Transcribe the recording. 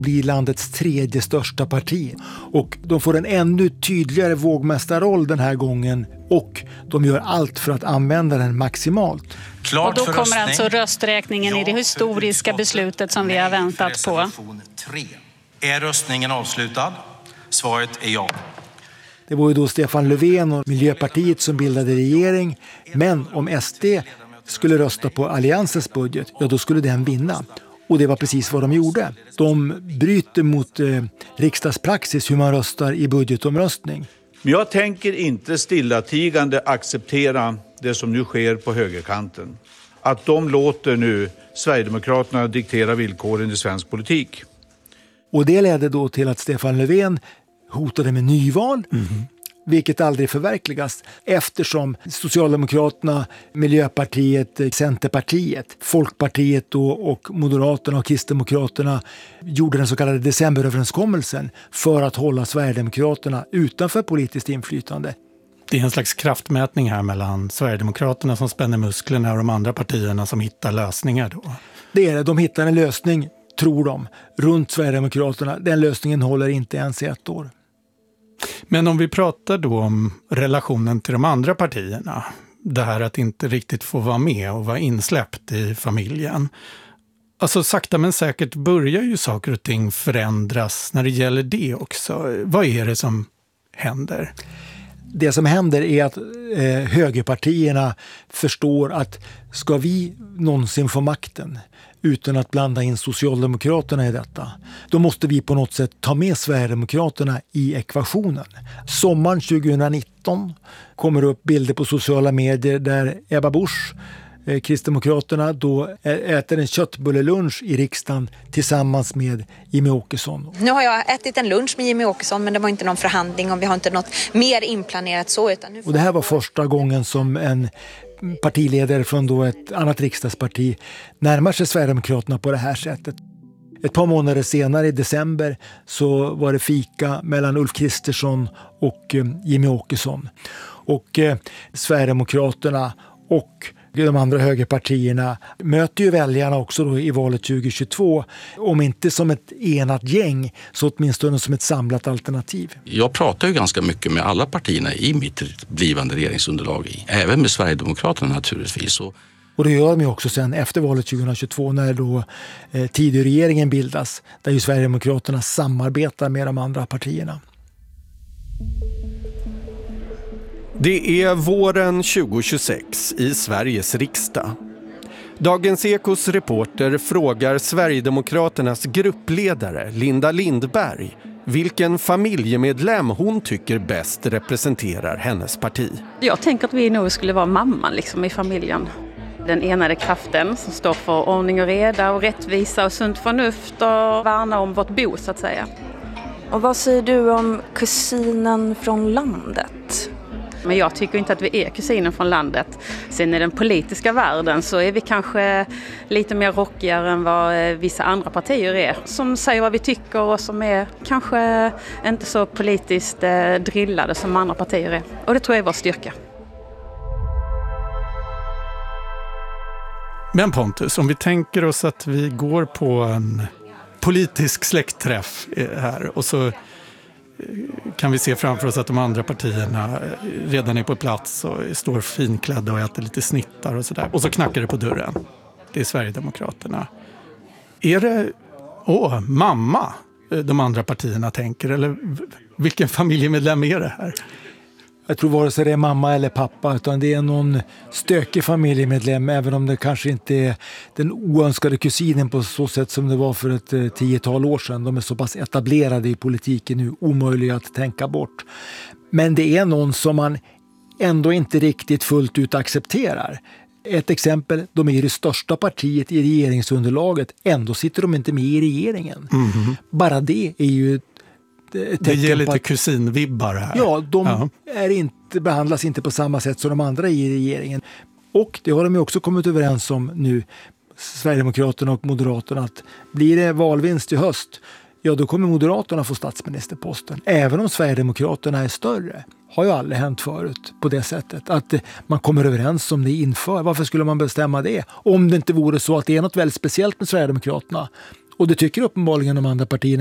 blir landets tredje största parti. Och de får en ännu tydligare vågmästarroll den här gången och de gör allt för att använda den maximalt. Och då kommer alltså rösträkningen i det historiska beslutet som vi har väntat på. 3. Är röstningen avslutad? Svaret är ja. Det var ju då Stefan Löfven och Miljöpartiet som bildade regering. Men om SD skulle rösta på alliansens budget, ja då skulle den vinna. Och det var precis vad de gjorde. De bryter mot riksdagspraxis hur man röstar i budgetomröstning. Men jag tänker inte stillatigande acceptera det som nu sker på högerkanten. Att de låter nu Sverigedemokraterna diktera villkoren i svensk politik. Och det ledde då till att Stefan Löfven hotade med nyval. Vilket aldrig förverkligas eftersom Socialdemokraterna, Miljöpartiet, Centerpartiet, Folkpartiet och Moderaterna och Kristdemokraterna gjorde den så kallade decemberöverenskommelsen för att hålla Sverigedemokraterna utanför politiskt inflytande. Det är en slags kraftmätning här mellan Sverigedemokraterna som spänner musklerna och de andra partierna som hittar lösningar då. Det är det, de hittar en lösning, tror de, runt Sverigedemokraterna. Den lösningen håller inte ens 1 år. Men om vi pratar då om relationen till de andra partierna, det här att inte riktigt få vara med och vara insläppt i familjen. Alltså sakta men säkert börjar ju saker och ting förändras när det gäller det också. Vad är det som händer? Det som händer är att högerpartierna förstår att ska vi någonsin få makten utan att blanda in Socialdemokraterna i detta, då måste vi på något sätt ta med Sverigedemokraterna i ekvationen. Sommaren 2019 kommer upp bilder på sociala medier där Ebba Busch, Kristdemokraterna, då äter en köttbullelunch i riksdagen tillsammans med Jimmy Åkesson. Nu har jag ätit en lunch med Jimmy Åkesson, men det var inte någon förhandling och vi har inte något mer inplanerat så. Och det här var första gången som en partiledare från då ett annat riksdagsparti närmar sig Sverigedemokraterna på det här sättet. Ett par månader senare i december så var det fika mellan Ulf Kristersson och Jimmy Åkesson. Och Sverigedemokraterna och de andra högerpartierna möter ju väljarna också då i valet 2022. Om inte som ett enat gäng så åtminstone som ett samlat alternativ. Jag pratar ju ganska mycket med alla partierna i mitt blivande regeringsunderlag. Även med Sverigedemokraterna naturligtvis. Och det gör de ju också sen efter valet 2022 när då Tidöregeringen bildas. Där ju Sverigedemokraterna samarbetar med de andra partierna. Det är våren 2026 i Sveriges riksdag. Dagens Ekos reporter frågar Sverigedemokraternas gruppledare Linda Lindberg vilken familjemedlem hon tycker bäst representerar hennes parti. Jag tänker att vi nog skulle vara mamman liksom i familjen. Den enade kraften som står för ordning och reda och rättvisa och sunt förnuft och värna om vårt bo så att säga. Och vad säger du om kusinen från landet? Men jag tycker inte att vi är kusiner från landet. Sen i den politiska världen så är vi kanske lite mer rockigare än vad vissa andra partier är. Som säger vad vi tycker och som är kanske inte så politiskt drillade som andra partier är. Och det tror jag är vår styrka. Men Pontus, om vi tänker oss att vi går på en politisk släktträff här och så kan vi se framför oss att de andra partierna redan är på plats och står finklädda och äter lite snittar och sådär. Och så knackar det på dörren. Det är Sverigedemokraterna. Är det, mamma de andra partierna tänker? Eller vilken familjemedlem är det här? Jag tror vare sig det är mamma eller pappa utan det är någon stökig familjemedlem även om det kanske inte är den oönskade kusinen på så sätt som det var för ett 10-tal år sedan. De är så pass etablerade i politiken nu, omöjliga att tänka bort. Men det är någon som man ändå inte riktigt fullt ut accepterar. Ett exempel, de är det största partiet i regeringsunderlaget, ändå sitter de inte med i regeringen. Mm-hmm. Bara det är ju det ger lite kusinvibbar här. Ja, de behandlas inte på samma sätt som de andra i regeringen. Och det har de ju också kommit överens om nu, Sverigedemokraterna och Moderaterna, att blir det valvinst i höst, ja då kommer Moderaterna få statsministerposten. Även om Sverigedemokraterna är större. Har ju aldrig hänt förut på det sätttet. Att man kommer överens om det inför. Varför skulle man bestämma det? Om det inte vore så att det är något väldigt speciellt med Sverigedemokraterna. Och det tycker uppenbarligen de andra partierna